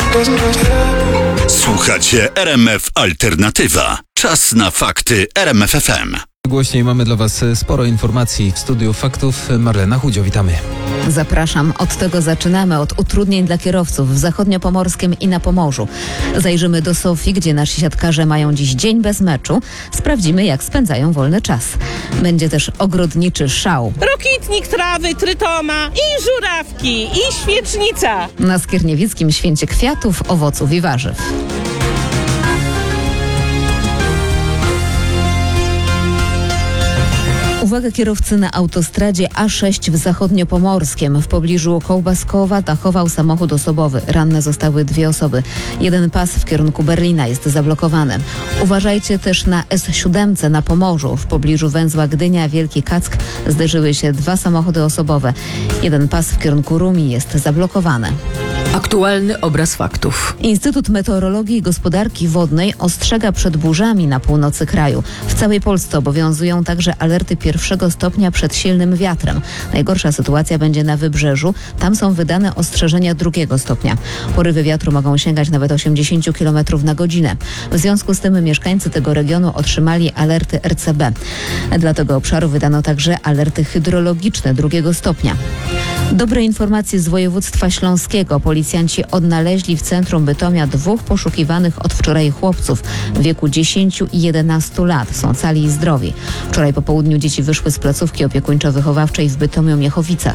Słuchacie RMF Alternatywa. Czas na fakty RMF FM. Głośniej mamy dla Was sporo informacji w studiu faktów. Marlena Chudzio, witamy. Zapraszam. Od tego zaczynamy, od utrudnień dla kierowców w Zachodniopomorskiem i na Pomorzu. Zajrzymy do Sofii, gdzie nasi siatkarze mają dziś dzień bez meczu. Sprawdzimy, jak spędzają wolny czas. Będzie też ogrodniczy szał. Rokitnik trawy, trytoma i żurawki, i świecznica. Na Skierniewickim święcie kwiatów, owoców i warzyw. Uwaga kierowcy na autostradzie A6 w Zachodniopomorskiem. W pobliżu Kołbaskowa dachował samochód osobowy. Ranne zostały 2 osoby. Jeden pas w kierunku Berlina jest zablokowany. Uważajcie też na S7 na Pomorzu. W pobliżu węzła Gdynia-Wielki Kack zderzyły się 2 samochody osobowe. Jeden pas w kierunku Rumi jest zablokowany. Aktualny obraz faktów. Instytut Meteorologii i Gospodarki Wodnej ostrzega przed burzami na północy kraju. W całej Polsce obowiązują także alerty 1 stopnia przed silnym wiatrem. Najgorsza sytuacja będzie na Wybrzeżu. Tam są wydane ostrzeżenia 2 stopnia. Porywy wiatru mogą sięgać nawet 80 km na godzinę. W związku z tym mieszkańcy tego regionu otrzymali alerty RCB. Dla tego obszaru wydano także alerty hydrologiczne 2 stopnia. Dobre informacje z województwa śląskiego. Policjanci odnaleźli w centrum Bytomia 2 poszukiwanych od wczoraj chłopców w wieku 10 i 11 lat. Są cali i zdrowi. Wczoraj po południu dzieci wyszły z placówki opiekuńczo-wychowawczej w Bytomiu-Miechowicach.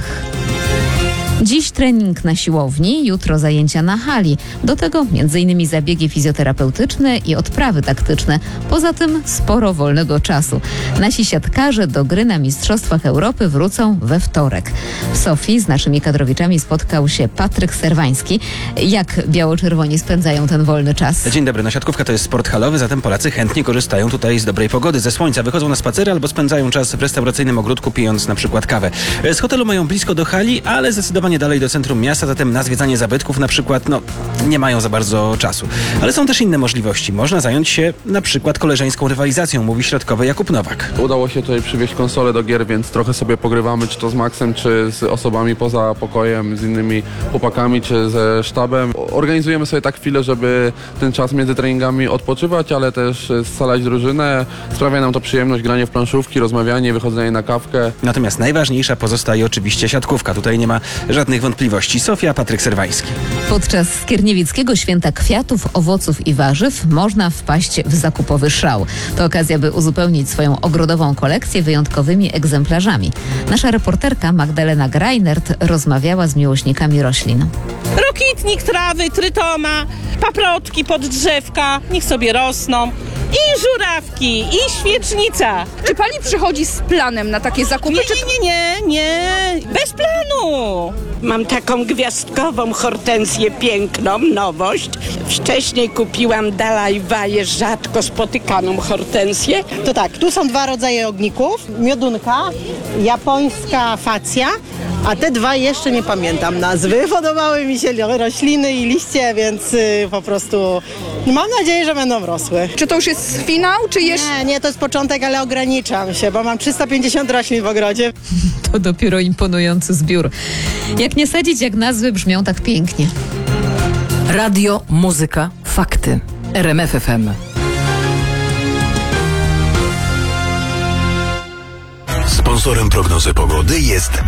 Dziś trening na siłowni, jutro zajęcia na hali. Do tego m.in. zabiegi fizjoterapeutyczne i odprawy taktyczne. Poza tym sporo wolnego czasu. Nasi siatkarze do gry na Mistrzostwach Europy wrócą we wtorek. W Sofii z naszymi kadrowiczami spotkał się Patryk Serwański. Jak biało-czerwoni spędzają ten wolny czas? Dzień dobry. No, siatkówka to jest sport halowy, zatem Polacy chętnie korzystają tutaj z dobrej pogody, ze słońca. Wychodzą na spacery albo spędzają czas w restauracyjnym ogródku, pijąc na przykład kawę. Z hotelu mają blisko do hali, ale zdecydowanie dalej do centrum miasta, zatem na zwiedzanie zabytków na przykład, nie mają za bardzo czasu. Ale są też inne możliwości. Można zająć się na przykład koleżeńską rywalizacją, mówi środkowy Jakub Nowak. Udało się tutaj przywieźć konsolę do gier, więc trochę sobie pogrywamy, czy to z Maxem, czy z osobami poza pokojem, z innymi chłopakami, czy ze sztabem. Organizujemy sobie tak chwilę, żeby ten czas między treningami odpoczywać, ale też scalać drużynę. Sprawia nam to przyjemność, granie w planszówki, rozmawianie, wychodzenie na kawkę. Natomiast najważniejsza pozostaje oczywiście siatkówka. Tutaj nie ma żadnych wątpliwości. Sofia, Patryk Serwański. Podczas Skierniewickiego święta kwiatów, owoców i warzyw można wpaść w zakupowy szał. To okazja, by uzupełnić swoją ogrodową kolekcję wyjątkowymi egzemplarzami. Nasza reporterka Magdalena Greinert rozmawiała z miłośnikami roślin. Rokitnik trawy, trytoma, paprotki pod drzewka, niech sobie rosną. I żurawki, i świecznica. Czy pani przychodzi z planem na takie zakupy? Nie, bez planu. Mam taką gwiazdkową hortensję piękną, nowość. Wcześniej kupiłam Dalajwaję, rzadko spotykaną hortensję. To tak, tu są 2 rodzaje ogników. Miodunka, japońska facja, a te 2 jeszcze nie pamiętam nazwy. Podobały mi się rośliny i liście, więc po prostu mam nadzieję, że będą rosły. Czy to już jest finał, czy jeszcze? Nie, to jest początek, ale ograniczam się, bo mam 350 roślin w ogrodzie. To dopiero imponujący zbiór. Jak nie sadzić, jak nazwy brzmią tak pięknie. Radio, muzyka, fakty. RMF FM. Sponsorem prognozy pogody jest